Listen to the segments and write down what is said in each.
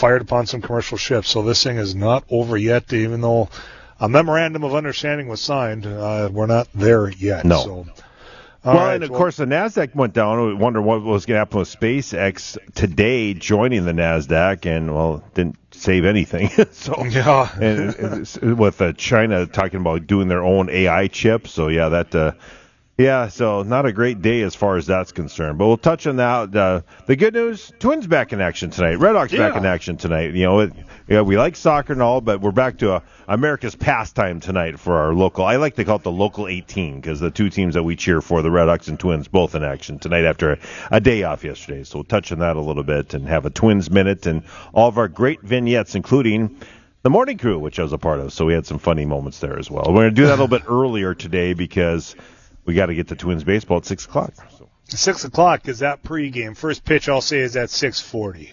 fired upon some commercial ships. So this thing is not over yet, even though a memorandum of understanding was signed. We're not there yet. No. So, of course, the NASDAQ went down. We wonder what was going to happen with SpaceX today joining the NASDAQ, and, didn't save anything. So, yeah. and with China talking about doing their own AI chip. So, so not a great day as far as that's concerned. But we'll touch on that. The good news, Twins back in action tonight. Red Hawks back in action tonight. We like soccer and all, but we're back to America's pastime tonight for our local. I like to call it the local 18 because the two teams that we cheer for, the Red Hawks and Twins, both in action tonight after a day off yesterday. So we'll touch on that a little bit and have a Twins Minute and all of our great vignettes, including the morning crew, which I was a part of. So we had some funny moments there as well. We're going to do that a little bit earlier today because we got to get to Twins baseball at 6 o'clock. So. 6 o'clock is that pregame. First pitch, I'll say, is at 6:40.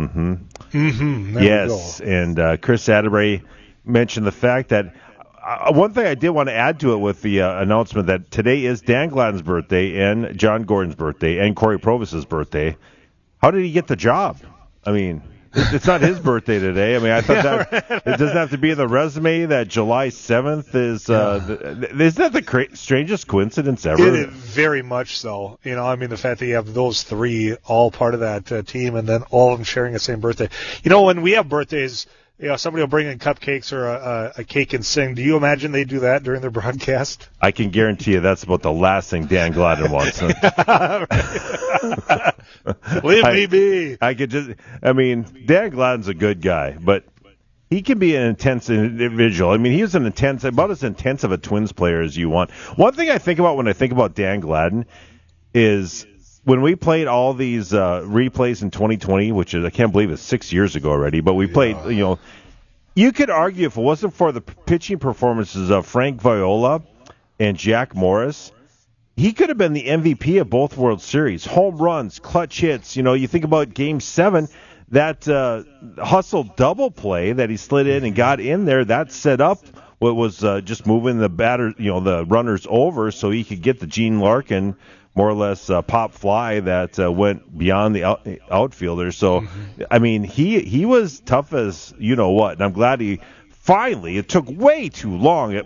Yes, and Chris Atterbury mentioned the fact that one thing I did want to add to it with the announcement that today is Dan Gladden's birthday and John Gordon's birthday and Corey Provis's birthday. How did he get the job? I mean, it's not his birthday today. I mean, I thought it doesn't have to be in the resume that July 7th is. Is that the strangest coincidence ever? It is very much so. The fact that you have those three all part of that team and then all of them sharing the same birthday. When we have birthdays, somebody will bring in cupcakes or a cake and sing. Do you imagine they do that during their broadcast? I can guarantee you that's about the last thing Dan Gladden wants. Leave me be. Dan Gladden's a good guy, but he can be an intense individual. I mean, he was about as intense of a Twins player as you want. One thing I think about when I think about Dan Gladden is when we played all these replays in 2020, which is, I can't believe it's 6 years ago already, but we played, you could argue if it wasn't for the pitching performances of Frank Viola and Jack Morris, he could have been the MVP of both World Series. Home runs, clutch hits. You think about Game 7, that hustle double play that he slid in and got in there, that set up what was just moving the the runners over so he could get the Gene Larkin more or less pop fly that went beyond the outfielder. So, he was tough as what. And I'm glad it took way too long,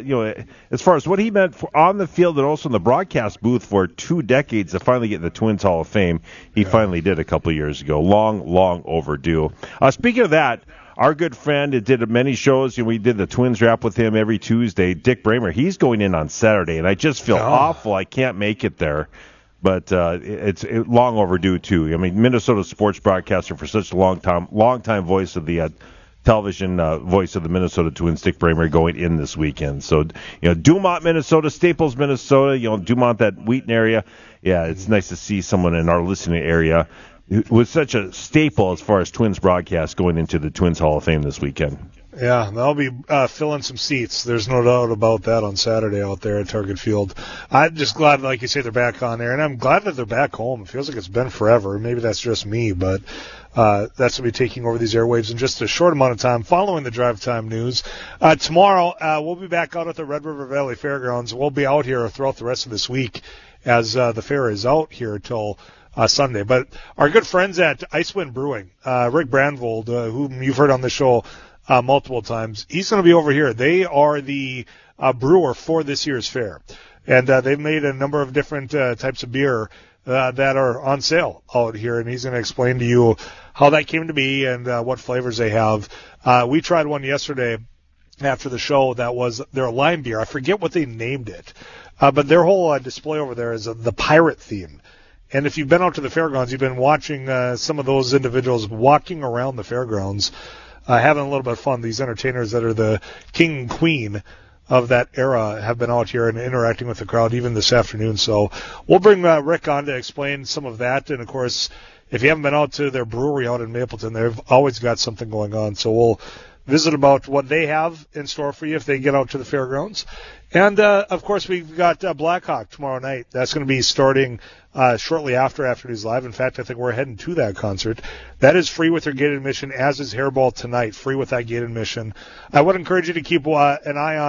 as far as what he meant on the field and also in the broadcast booth for 2 decades to finally get in the Twins Hall of Fame. He finally did a couple of years ago. Long overdue. Speaking of that, our good friend did many shows. We did the Twins Wrap with him every Tuesday. Dick Bramer, he's going in on Saturday, and I just feel awful I can't make it there. But it's long overdue, too. Minnesota sports broadcaster for such a long time voice of the television voice of the Minnesota Twins, Dick Bramer, going in this weekend. So, Dumont, Minnesota, Staples, Minnesota, Dumont, that Wheaton area. Yeah, it's nice to see someone in our listening area with such a staple as far as Twins broadcast going into the Twins Hall of Fame this weekend. Yeah, they'll be filling some seats. There's no doubt about that on Saturday out there at Target Field. I'm just glad, like you say, they're back on there, and I'm glad that they're back home. It feels like it's been forever. Maybe that's just me, but that's going to be taking over these airwaves in just a short amount of time following the Drive Time News. Tomorrow, we'll be back out at the Red River Valley Fairgrounds. We'll be out here throughout the rest of this week as the fair is out here till Sunday. But our good friends at Icewind Brewing, Rick Brandvold, whom you've heard on the show multiple times, he's going to be over here. They are the brewer for this year's fair. And they've made a number of different types of beer that are on sale out here, and he's going to explain to you how that came to be and what flavors they have. We tried one yesterday after the show that was their lime beer. I forget what they named it, but their whole display over there is the pirate theme. And if you've been out to the fairgrounds, you've been watching some of those individuals walking around the fairgrounds, having a little bit of fun. These entertainers that are the king and queen of that era have been out here and interacting with the crowd even this afternoon. So we'll bring Rick on to explain some of that. And, of course, if you haven't been out to their brewery out in Mapleton, they've always got something going on. So we'll visit about what they have in store for you if they get out to the fairgrounds. And, of course, we've got Blackhawk tomorrow night. That's going to be starting shortly after Afternoons Live. In fact, I think we're heading to that concert. That is free with their gate admission, as is Hairball tonight, free with that gate admission. I would encourage you to keep an eye on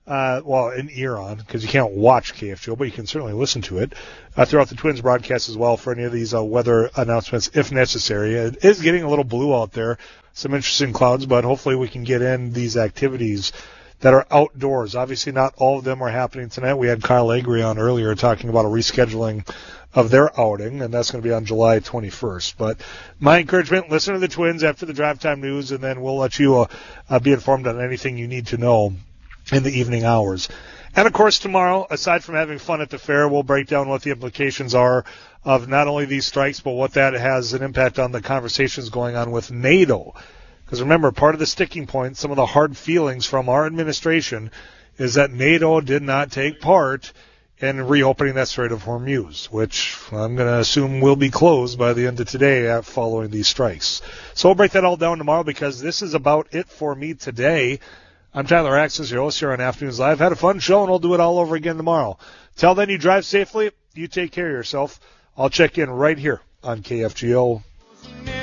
an ear on, because you can't watch KFGO, but you can certainly listen to it throughout the Twins broadcast as well for any of these weather announcements if necessary. It is getting a little blue out there, some interesting clouds, but hopefully we can get in these activities that are outdoors. Obviously not all of them are happening tonight. We had Kyle Agri on earlier talking about a rescheduling of their outing, and that's going to be on July 21st. But my encouragement, listen to the Twins after the Drive Time News, and then we'll let you be informed on anything you need to know in the evening hours. And, of course, tomorrow, aside from having fun at the fair, we'll break down what the implications are of not only these strikes, but what that has an impact on the conversations going on with NATO. Because remember, part of the sticking point, some of the hard feelings from our administration, is that NATO did not take part in reopening that Strait of Hormuz, which I'm going to assume will be closed by the end of today following these strikes. So we'll break that all down tomorrow, because this is about it for me today. I'm Tyler Axis, your host here on Afternoons Live. Had a fun show, and we'll do it all over again tomorrow. Till then, you drive safely. You take care of yourself. I'll check in right here on KFGO.